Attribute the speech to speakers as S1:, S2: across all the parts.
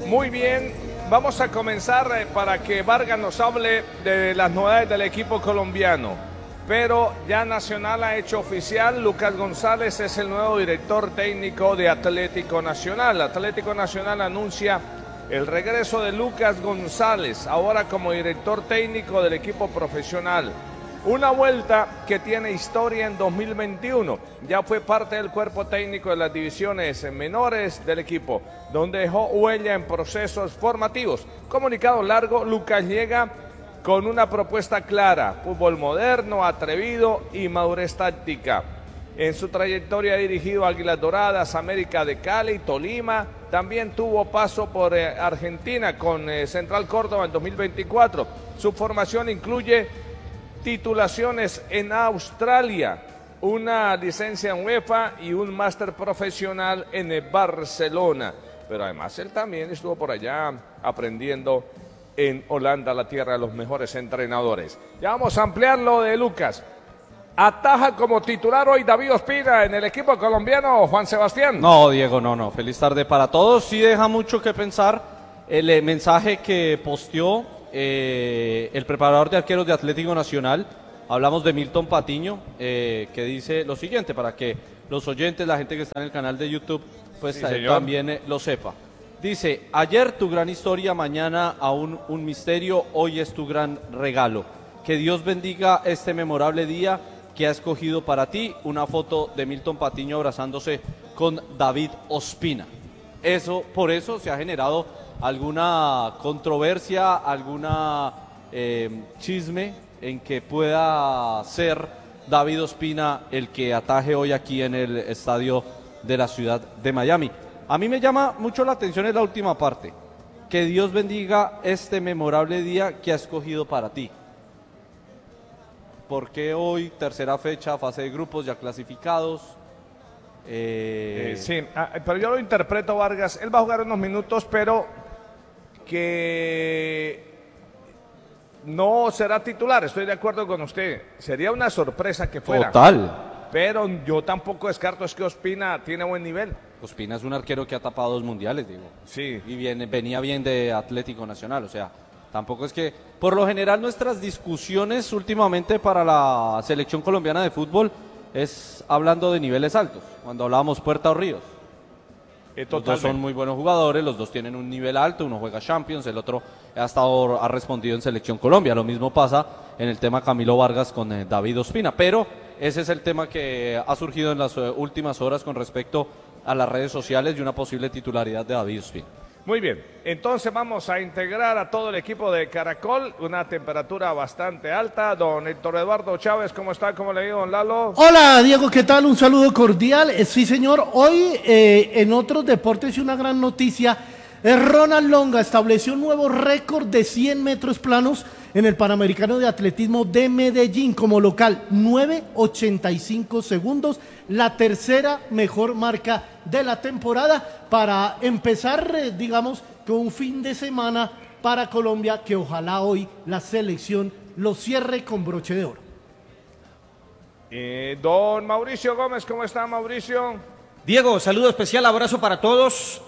S1: Muy bien, vamos a comenzar para que Vargas nos hable de las novedades del equipo colombiano. Pero ya Nacional ha hecho oficial, Lucas González es el nuevo director técnico de Atlético Nacional. Atlético Nacional anuncia el regreso de Lucas González, ahora como director técnico del equipo profesional. Una vuelta que tiene historia en 2021. Ya fue parte del cuerpo técnico de las divisiones menores del equipo, donde dejó huella en procesos formativos. Comunicado largo, Lucas llega con una propuesta clara: fútbol moderno, atrevido y madurez táctica. En su trayectoria ha dirigido a Águilas Doradas, América de Cali, Tolima. También tuvo paso por Argentina con Central Córdoba en 2024. Su formación incluye titulaciones en Australia, una licencia en UEFA y un máster profesional en Barcelona. Pero además él también estuvo por allá aprendiendo en Holanda, la tierra de los mejores entrenadores. Ya vamos a ampliar lo de Lucas. Ataja como titular hoy David Ospina en el equipo colombiano, Juan Sebastián.
S2: No, Diego, no. Feliz tarde para todos. Sí deja mucho que pensar el mensaje que posteó el preparador de arqueros de Atlético Nacional. Hablamos de Milton Patiño, que dice lo siguiente, para que los oyentes, la gente que está en el canal de YouTube, pues sí, también lo sepa. Dice: ayer tu gran historia, mañana aún un misterio, hoy es tu gran regalo. Que Dios bendiga este memorable día que ha escogido para ti. Una foto de Milton Patiño abrazándose con David Ospina. Por eso se ha generado alguna controversia, alguna chisme en que pueda ser David Ospina el que ataje hoy aquí en el estadio de la ciudad de Miami. A mí me llama mucho la atención en la última parte: que Dios bendiga este memorable día que ha escogido para ti. Porque hoy, tercera fecha, fase de grupos ya clasificados.
S1: Sí, pero yo lo interpreto, Vargas. Él va a jugar unos minutos, pero que no será titular. Estoy de acuerdo con usted. Sería una sorpresa que fuera.
S2: Total.
S1: Pero yo tampoco descarto es que Ospina tiene buen nivel.
S2: Ospina es un arquero que ha tapado 2 mundiales, digo.
S1: Sí.
S2: Y venía bien de Atlético Nacional, o sea, tampoco es que... Por lo general nuestras discusiones últimamente para la selección colombiana de fútbol es hablando de niveles altos. Cuando hablábamos Puerta o Ríos. Los dos son muy buenos jugadores, los dos tienen un nivel alto, uno juega Champions, el otro ha respondido en Selección Colombia. Lo mismo pasa en el tema Camilo Vargas con David Ospina, pero ese es el tema que ha surgido en las últimas horas con respecto a las redes sociales y una posible titularidad de David Ospina.
S1: Muy bien, entonces vamos a integrar a todo el equipo de Caracol, una temperatura bastante alta. Don Héctor Eduardo Chávez, ¿cómo está? ¿Cómo le digo, don Lalo?
S3: Hola, Diego, ¿qué tal? Un saludo cordial. Sí, señor, hoy en otros deportes y una gran noticia, Ronald Longa estableció un nuevo récord de 100 metros planos en el Panamericano de Atletismo de Medellín como local, 9:85 segundos, la tercera mejor marca de la temporada para empezar, digamos, con un fin de semana para Colombia que ojalá hoy la selección lo cierre con broche de oro.
S1: Don Mauricio Gómez, ¿cómo está, Mauricio?
S4: Diego, saludo especial, abrazo para todos,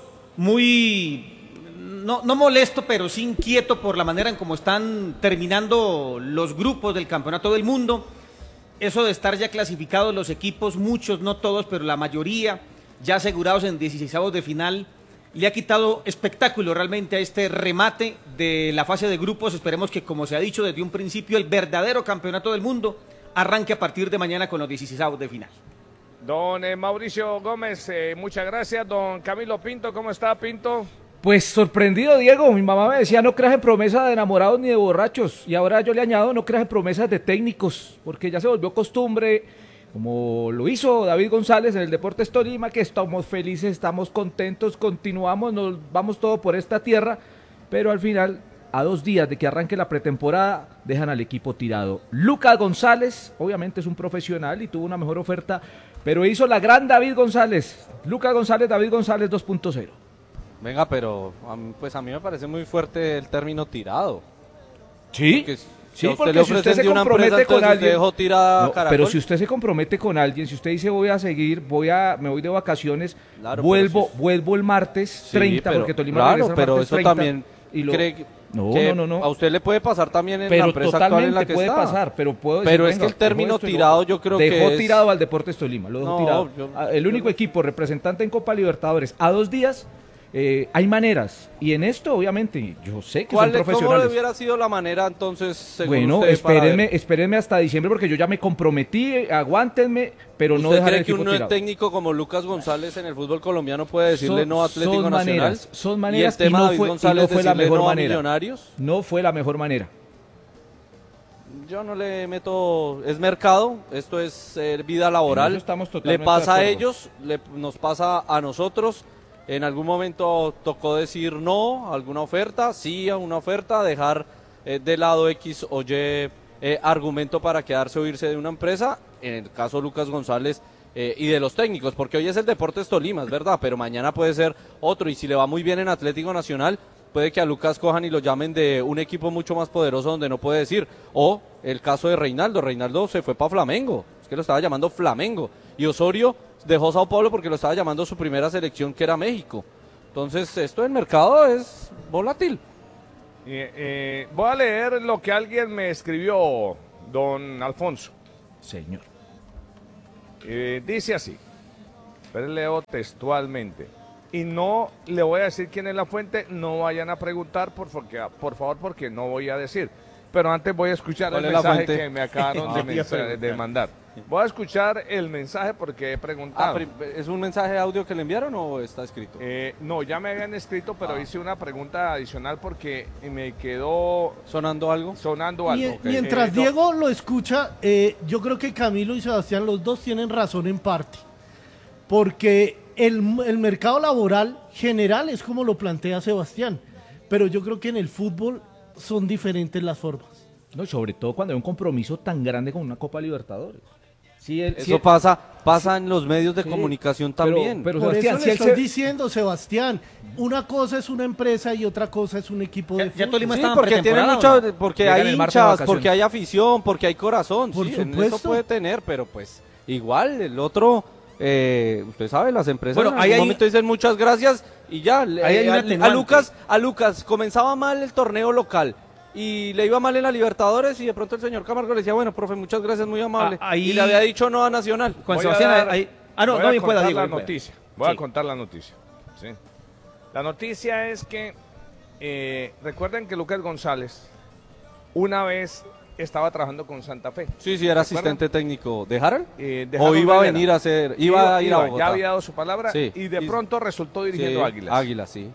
S4: no molesto, pero sí inquieto por la manera en cómo están terminando los grupos del Campeonato del Mundo. Eso de estar ya clasificados los equipos, muchos, no todos, pero la mayoría, ya asegurados en 16avos de final, le ha quitado espectáculo realmente a este remate de la fase de grupos. Esperemos que, como se ha dicho desde un principio, el verdadero Campeonato del Mundo arranque a partir de mañana con los 16avos de final.
S1: Don Mauricio Gómez, muchas gracias. Don Camilo Pinto, ¿cómo está, Pinto?
S5: Pues sorprendido, Diego. Mi mamá me decía: no creas en promesas de enamorados ni de borrachos. Y ahora yo le añado: no creas en promesas de técnicos, porque ya se volvió costumbre, como lo hizo David González en el Deportes Tolima, que estamos felices, estamos contentos, continuamos, nos vamos todo por esta tierra, pero al final, a 2 días de que arranque la pretemporada, dejan al equipo tirado. Lucas González, obviamente es un profesional y tuvo una mejor oferta, pero hizo la gran David González. Lucas González, David González 2.0.
S2: Venga, pero pues a mí me parece muy fuerte el término tirado.
S5: ¿Sí?
S2: Porque Si a usted
S5: porque
S2: le
S5: si usted
S2: ofrecen
S5: se
S2: de una empresa,
S5: compromete con
S2: entonces usted
S5: alguien,
S2: dejó tirada
S5: no,
S2: Caracol.
S5: pero si usted se compromete con alguien, si usted dice voy a seguir, me voy de vacaciones,
S2: Claro,
S5: vuelvo,
S2: pero si-
S5: vuelvo el martes
S2: Sí,
S5: 30,
S2: pero-
S5: porque Tolima
S2: claro,
S5: regresa el
S2: pero
S5: martes
S2: eso
S5: 30,
S2: también
S5: y lo-
S2: cree que,
S5: No,
S2: que
S5: no.
S2: a usted le puede pasar también en la
S5: Pero
S2: empresa actual en
S5: totalmente
S2: la que
S5: puede
S2: está.
S5: pasar, pero puedo decir,
S2: Pero es
S5: venga,
S2: que el término
S5: dejó esto y lo
S2: tirado
S5: otro.
S2: yo creo que
S5: dejó
S2: es...
S5: tirado al Deportes Tolima, lo dejó
S2: No,
S5: tirado.
S2: yo-
S5: El único equipo representante en Copa Libertadores a 2 días, hay maneras, y en esto obviamente yo sé que son
S2: ¿Cómo
S5: profesionales.
S2: hubiera sido la manera entonces, según
S5: Bueno,
S2: usted, para ver?
S5: espérenme hasta diciembre porque yo ya me comprometí, aguántenme, pero no
S2: ¿Usted
S5: dejar el
S2: cree que
S5: equipo
S2: un
S5: tirado.
S2: técnico como Lucas González en el fútbol colombiano puede decirle no a Atlético
S5: son
S2: Nacional?
S5: maneras, son
S2: ¿Y el
S5: maneras,
S2: tema
S5: no
S2: David
S5: fue,
S2: González
S5: y no fue la
S2: decirle
S5: mejor
S2: no a
S5: manera.
S2: Millonarios?
S5: No fue la mejor manera.
S2: Yo no le meto, es mercado, esto es vida laboral,
S5: En eso estamos
S2: le
S5: totalmente
S2: pasa a
S5: de acuerdo.
S2: ellos, nos pasa a nosotros. En algún momento tocó decir no a alguna oferta, sí a una oferta, dejar de lado X o Y argumento para quedarse o irse de una empresa, en el caso de Lucas González y de los técnicos, porque hoy es el Deportes Tolima, es verdad, pero mañana puede ser otro, y si le va muy bien en Atlético Nacional, puede que a Lucas cojan y lo llamen de un equipo mucho más poderoso donde no puede decir. O el caso de Reinaldo se fue para Flamengo, es que lo estaba llamando Flamengo, y Osorio dejó Sao Paulo porque lo estaba llamando su primera selección, que era México. Entonces esto del mercado es volátil.
S1: Voy a leer lo que alguien me escribió, don Alfonso.
S5: Señor.
S1: Dice así, pero leo textualmente. Y no le voy a decir quién es la fuente, no vayan a preguntar por favor, porque no voy a decir. Pero antes voy a escuchar el
S2: ¿Cuál es la
S1: mensaje
S2: fuente?
S1: que me acabaron de mandar. Voy a escuchar el mensaje porque he preguntado.
S2: ¿Es un mensaje de audio que le enviaron o está escrito?
S1: No, ya me habían escrito, pero hice una pregunta adicional porque me quedó
S2: ¿Sonando algo?
S1: sonando algo. ok.
S3: Mientras
S1: No,
S3: Diego lo escucha, yo creo que Camilo y Sebastián, los dos tienen razón en parte. Porque el mercado laboral general es como lo plantea Sebastián. Pero yo creo que en el fútbol son diferentes las formas.
S5: No, y sobre todo cuando hay un compromiso tan grande con una Copa Libertadores.
S2: Eso pasa en los medios de comunicación también.
S5: pero
S3: Por
S5: Sebastián,
S3: eso
S5: si
S3: le
S5: él
S3: estoy
S5: se-
S3: diciendo, Sebastián, una cosa es una empresa y otra cosa es un equipo de
S4: Ya
S3: fútbol.
S4: Tolima
S2: Sí,
S4: estaba en
S2: porque tiene
S4: pretemporada, ¿o no?
S2: porque
S5: Llegan
S2: hay
S5: el martes de
S2: hinchas,
S5: vacaciones.
S2: porque hay afición, porque hay corazón.
S3: Por
S2: sí, en
S3: supuesto.
S2: eso puede tener, pero pues igual el otro, usted sabe, las empresas
S4: Bueno,
S2: en
S4: ahí
S2: algún
S4: hay-
S2: momento dicen muchas gracias y ya.
S4: Ahí hay un
S2: a
S4: atenuante.
S2: Lucas comenzaba mal el torneo local y le iba mal en la Libertadores y de pronto el señor Camargo le decía, bueno, profe, muchas gracias, muy amable.
S4: Ahí-
S2: Y le había dicho no a Nacional.
S4: Con
S1: Voy a
S4: Sebastián,
S1: dar-
S4: ahí-
S1: voy a
S4: bien pueda,
S1: contar
S4: Diego.
S1: la
S4: bien pueda.
S1: noticia. Voy a
S4: Sí.
S1: contar la noticia. Sí. La noticia es que recuerden que Lucas González una vez estaba trabajando con Santa Fe.
S2: Sí, era
S1: ¿Se acuerdan?
S2: asistente técnico de Harold.
S1: De
S2: O
S1: Harold
S2: iba a
S1: Rivera.
S2: venir a ser, iba a ir a
S1: Ya
S2: Bogotá.
S1: había dado su palabra
S2: Sí.
S1: y de
S2: Y-
S1: pronto resultó dirigiendo
S2: Sí,
S1: Águilas.
S2: Águilas, sí.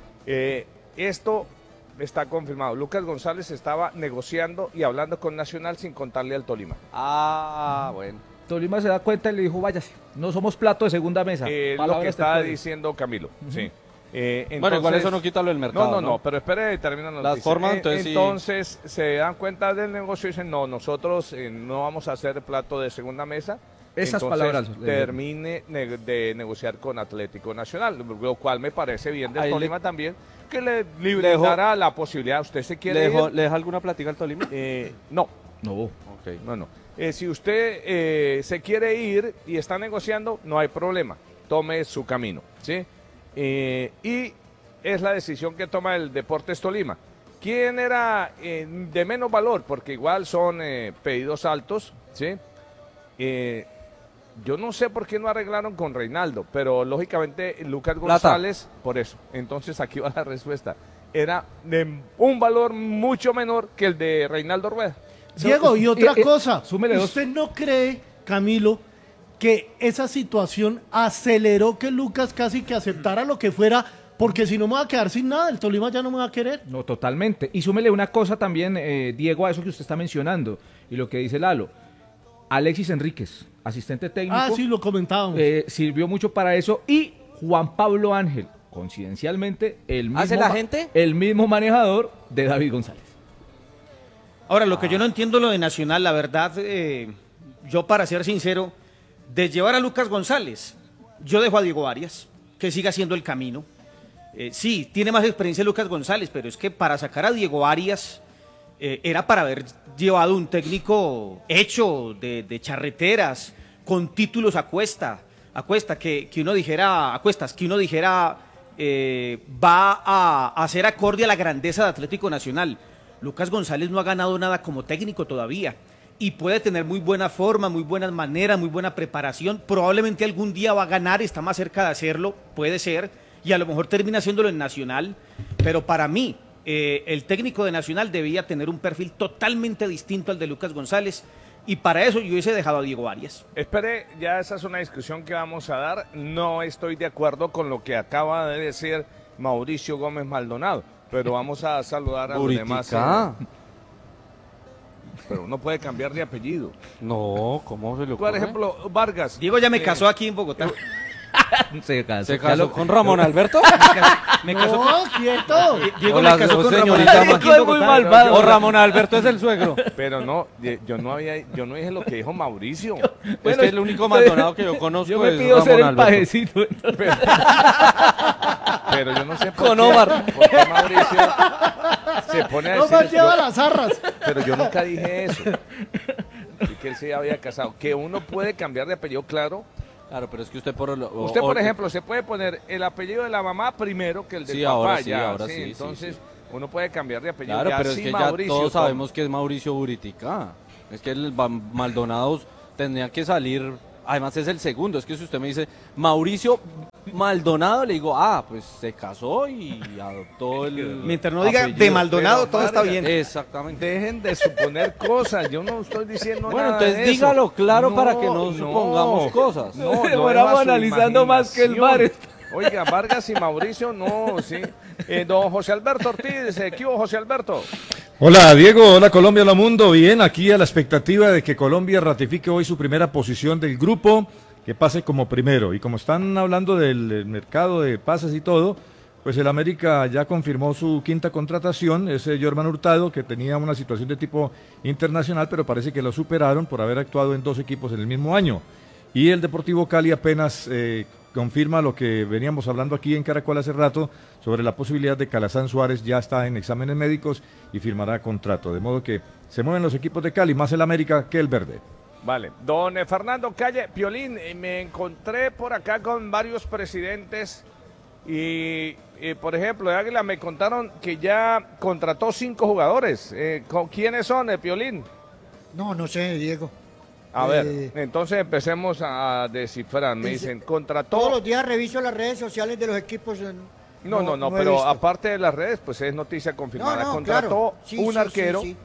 S1: Esto está confirmado. Lucas González estaba negociando y hablando con Nacional sin contarle al Tolima.
S2: Ah, bueno.
S5: Tolima se da cuenta y le dijo, váyase, no somos plato de segunda mesa.
S1: Lo
S5: Palabras
S1: que estaba
S5: textuales.
S1: diciendo Camilo. Sí.
S2: Bueno, igual eso no quita lo del mercado.
S1: No, pero espere, termina la
S2: Las
S1: noticia.
S2: formas, entonces, sí.
S1: Entonces se dan cuenta del negocio y dicen, no, nosotros no vamos a hacer plato de segunda mesa.
S5: Esas
S1: Entonces,
S5: palabras.
S1: termine de negociar con Atlético Nacional, lo cual me parece bien del
S2: Ahí
S1: Tolima también, que le
S2: Dejo-
S1: dará la posibilidad. ¿Usted se quiere
S2: ¿Le
S1: ir?
S2: deja alguna plática al Tolima?
S1: No,
S5: No.
S2: Ok.
S1: no. Si usted se quiere ir y está negociando, no hay problema. Tome su camino, ¿sí? Y es la decisión que toma el Deportes Tolima. ¿Quién era de menos valor? Porque igual son pedidos altos, ¿sí? Yo no sé por qué no arreglaron con Reinaldo, pero lógicamente Lucas
S2: Plata.
S1: González, por eso. Entonces aquí va la respuesta. Era de un valor mucho menor que el de Reinaldo Rueda.
S3: Diego, y otra cosa,
S5: súmele dos.
S3: ¿usted no cree, Camilo, que esa situación aceleró que Lucas casi que aceptara lo que fuera? Porque si no me va a quedar sin nada, el Tolima ya no me va a querer.
S5: No, totalmente. Y súmele una cosa también, Diego, a eso que usted está mencionando y lo que dice Lalo. Alexis Enríquez, asistente técnico,
S3: Ah, sí, lo comentábamos.
S5: sirvió mucho para eso. Y Juan Pablo Ángel, coincidencialmente, el mismo,
S2: ¿Hace la gente?
S5: el mismo manejador de David González.
S4: Ahora, lo que yo no entiendo lo de Nacional, la verdad, yo para ser sincero, de llevar a Lucas González, yo dejo a Diego Arias, que siga haciendo el camino. Sí, tiene más experiencia Lucas González, pero es que para sacar a Diego Arias, era para haber llevado un técnico hecho de charreteras, con títulos a cuestas, que uno dijera va a ser acorde a la grandeza de Atlético Nacional. Lucas González no ha ganado nada como técnico todavía y puede tener muy buena forma, muy buenas maneras, muy buena preparación. Probablemente algún día va a ganar, está más cerca de hacerlo, puede ser, y a lo mejor termina haciéndolo en Nacional, pero para mí el técnico de Nacional debía tener un perfil totalmente distinto al de Lucas González, y para eso yo hubiese dejado a Diego Arias.
S1: Espere, ya esa es una discusión que vamos a dar. No estoy de acuerdo con lo que acaba de decir Mauricio Gómez Maldonado, pero vamos a saludar a los demás. Pero uno puede cambiar de apellido.
S2: No, ¿cómo se le ocurre?
S1: Por ejemplo, Vargas.
S4: Diego ya me casó aquí en Bogotá.
S5: Se casó.
S2: ¿Se casó con Ramón Alberto?
S4: Me casó
S3: No, quieto.
S4: Diego
S2: Hola,
S4: me casó con
S2: señorita,
S4: Ramón Alberto aquí en
S5: es muy
S4: Bogotá.
S5: malvado.
S2: O Ramón Alberto es el suegro.
S1: Pero no, yo no dije lo que dijo Mauricio.
S2: Es que el único Maldonado que yo conozco
S5: Yo me
S2: es
S5: pido
S2: Ramón
S5: ser el
S2: Alberto.
S5: pajecito.
S1: Pero yo no sé por
S2: Con
S1: qué,
S2: Omar.
S1: por qué Mauricio se pone a
S3: No
S1: decir
S3: más
S1: eso.
S3: lleva las arras.
S1: Pero yo nunca dije eso. Y que él se había casado. Que uno puede cambiar de apellido, claro.
S2: Claro, pero es que usted por
S1: Usted, por ejemplo, se puede poner el apellido de la mamá primero que el del
S2: Sí,
S1: papá.
S2: ahora sí,
S1: ya,
S2: ahora sí,
S1: entonces,
S2: sí.
S1: uno puede cambiar de apellido.
S2: Claro,
S1: Ya
S2: pero es
S1: sí,
S2: que ya
S1: Mauricio,
S2: todos
S1: Tom.
S2: sabemos que es Mauricio Buritica. Es que el Maldonados tendría que salir, además es el segundo, es que si usted me dice Mauricio Maldonado, le digo, pues se casó y adoptó el
S4: Mientras no diga
S2: apellido.
S4: de Maldonado,
S1: Pero,
S4: todo está
S1: Vargas,
S4: bien.
S2: Exactamente.
S1: Dejen de suponer cosas, yo no estoy diciendo
S2: Bueno,
S1: nada
S2: entonces
S1: de eso.
S2: dígalo claro para que no supongamos cosas.
S1: No,
S5: Demoramos
S1: es a su
S5: analizando más que el VAR.
S1: Oiga, Vargas y Mauricio, no, sí. Don José Alberto Ortiz, ¿qué hubo, José Alberto?
S6: Hola Diego, hola Colombia, hola mundo. Bien, aquí a la expectativa de que Colombia ratifique hoy su primera posición del grupo, que pase como primero. Y como están hablando del mercado de pases y todo, pues el América ya confirmó su quinta contratación, ese Jorman Hurtado, que tenía una situación de tipo internacional, pero parece que lo superaron por haber actuado en dos equipos en el mismo año. Y el Deportivo Cali apenas confirma lo que veníamos hablando aquí en Caracol hace rato sobre la posibilidad de que Alazán Suárez ya está en exámenes médicos y firmará contrato. De modo que se mueven los equipos de Cali, más el América que el Verde.
S1: Vale, don Fernando Calle, Piolín, me encontré por acá con varios presidentes y por ejemplo, de Águila me contaron que ya contrató 5 jugadores. ¿Quiénes son, Piolín?
S7: No sé, Diego.
S1: A ver, entonces empecemos a descifrar. Me dicen, contrató...
S7: Todos los días reviso las redes sociales de los equipos.
S1: No,
S7: he
S1: pero
S7: visto.
S1: aparte de las redes, pues es noticia confirmada.
S7: No,
S1: Contrató
S7: claro. Sí,
S1: un
S7: sí,
S1: arquero.
S7: sí.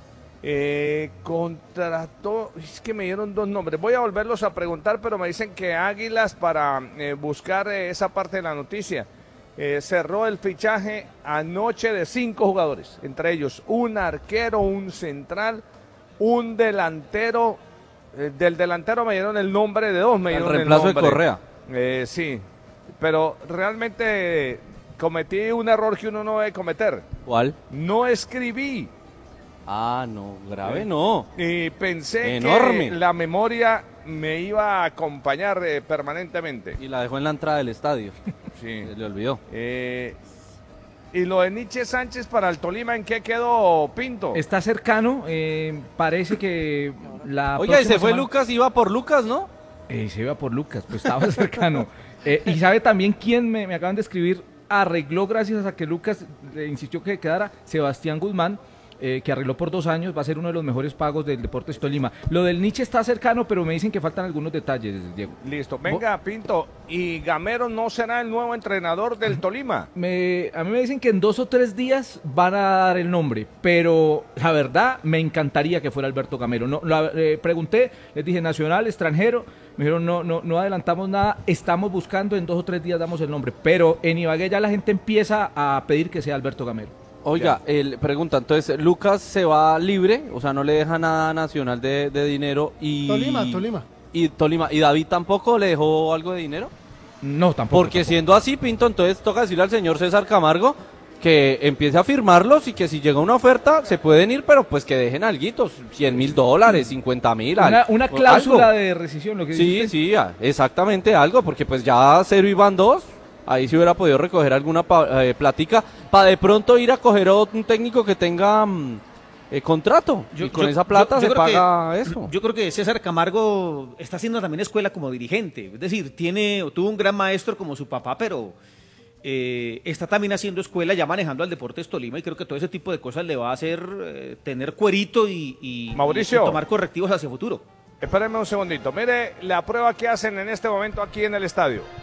S1: Contrató, es que me dieron 2 nombres. Voy a volverlos a preguntar, pero me dicen que Águilas, para buscar esa parte de la noticia, cerró el fichaje anoche de 5 jugadores, entre ellos un arquero, un central, un delantero. Del delantero me dieron el nombre de 2, me
S2: El
S1: dieron
S2: reemplazo de
S1: nombre.
S2: Correa.
S1: Sí, pero realmente cometí un error que uno no debe cometer.
S2: ¿Cuál?
S1: No escribí.
S2: No, grave no.
S1: Y pensé
S2: Enorme.
S1: que la memoria me iba a acompañar permanentemente.
S2: Y la dejó en la entrada del estadio.
S1: Sí.
S2: Se le olvidó.
S1: Y lo de Nietzsche Sánchez para el Tolima, ¿en qué quedó, Pinto?
S5: Está cercano, parece que la
S2: Oiga, y se
S5: próxima
S2: fue
S5: semana-
S2: Lucas, iba por Lucas, ¿no?
S5: Se iba por Lucas, pues estaba cercano. Y sabe también quién me acaban de escribir, arregló gracias a que Lucas insistió que quedara, Sebastián Guzmán, que arregló por 2 años, va a ser uno de los mejores pagos del Deportes Tolima. Lo del Nietzsche está cercano, pero me dicen que faltan algunos detalles, Diego.
S1: Listo, venga, Pinto. ¿Y Gamero no será el nuevo entrenador del Tolima?
S5: A mí me dicen que en 2 o 3 días van a dar el nombre, pero la verdad me encantaría que fuera Alberto Gamero. Pregunté, les dije nacional, extranjero, me dijeron no adelantamos nada, estamos buscando, en 2 o 3 días damos el nombre, pero en Ibagué ya la gente empieza a pedir que sea Alberto Gamero.
S2: Oiga, él pregunta, entonces Lucas se va libre, o sea, no le deja nada a Nacional de dinero y...
S3: Tolima.
S2: Y Tolima, ¿y David tampoco le dejó algo de dinero?
S5: No, tampoco.
S2: Porque siendo así, Pinto, entonces toca decirle al señor César Camargo que empiece a firmarlos y que si llega una oferta se pueden ir, pero pues que dejen alguitos, $100,000, $50,000.
S5: Una
S2: algo.
S5: cláusula de rescisión, lo que
S2: Sí,
S5: dice usted.
S2: sí, exactamente algo, porque pues ya 0 y van 2, ahí sí hubiera podido recoger alguna platica, para de pronto ir a coger un técnico que tenga contrato. Y con esa plata se paga eso.
S4: Yo creo que César Camargo está haciendo también escuela como dirigente. Es decir, tuvo un gran maestro como su papá, pero está también haciendo escuela, ya manejando al Deportes Tolima, y creo que todo ese tipo de cosas le va a hacer tener cuerito y
S1: Mauricio,
S4: tomar correctivos hacia futuro.
S1: Espérenme un segundito. Mire la prueba que hacen en este momento aquí en el estadio.